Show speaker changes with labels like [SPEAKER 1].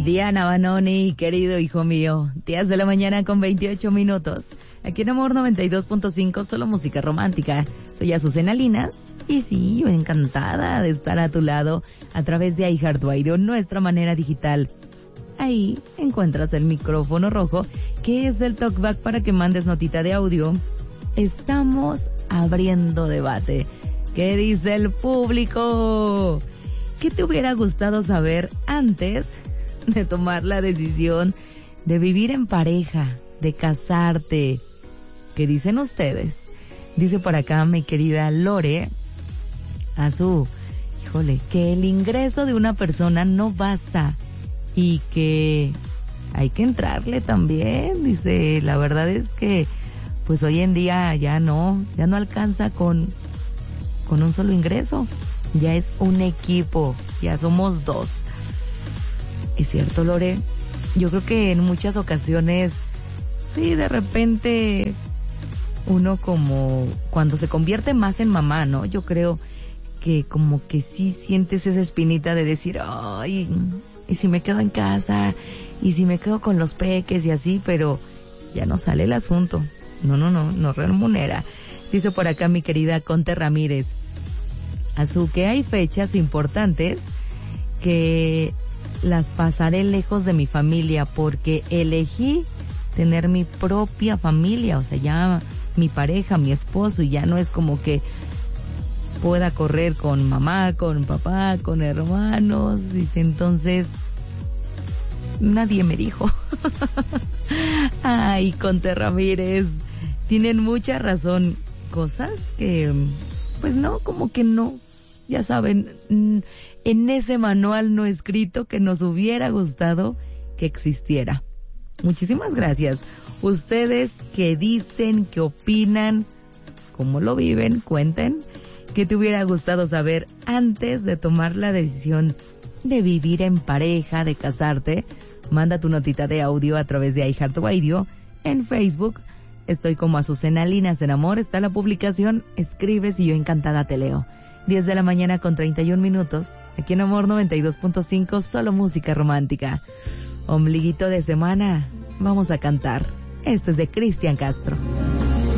[SPEAKER 1] Diana Banoni, querido hijo mío, 10 de la mañana con 28 minutos. Aquí en Amor 92.5, solo música romántica. Soy Azucena Linas y sí, yo encantada de estar a tu lado a través de iHeartRadio, nuestra manera digital. Ahí encuentras el micrófono rojo, que es el talkback para que mandes notita de audio. Estamos abriendo debate. ¿Qué dice el público? ¿Qué te hubiera gustado saber antes de tomar la decisión de vivir en pareja, de casarte? ¿Qué dicen ustedes? Dice por acá mi querida Lore Azú, híjole, que el ingreso de una persona no basta y que hay que entrarle también. Dice, la verdad es que pues hoy en día ya no alcanza con un solo ingreso. Ya es un equipo, ya somos dos. Es cierto, Lore, yo creo que en muchas ocasiones, sí, de repente uno como cuando se convierte más en mamá, ¿no? Yo creo que como que sí sientes esa espinita de decir, ay, y si me quedo en casa, y si me quedo con los peques y así, pero ya no sale el asunto. No remunera. Dice por acá mi querida Conte Ramírez, Azú, que hay fechas importantes que las pasaré lejos de mi familia porque elegí tener mi propia familia, o sea, ya mi pareja, mi esposo, y ya no es como que pueda correr con mamá, con papá, con hermanos. Dice, entonces nadie me dijo. Ay, Conte Ramírez, tienen mucha razón. Cosas que, pues no, como que no, ya saben, en ese manual no escrito que nos hubiera gustado que existiera. Muchísimas gracias. Ustedes que dicen, que opinan, cómo lo viven, cuenten. ¿Qué te hubiera gustado saber antes de tomar la decisión de vivir en pareja, de casarte? Manda tu notita de audio a través de iHeartRadio. En Facebook estoy como Azucena Linas en Amor, está la publicación, escribes y yo encantada te leo. 10 de la mañana con 31 minutos, aquí en Amor 92.5, solo música romántica. Ombliguito de semana, vamos a cantar. Este es de Cristian Castro.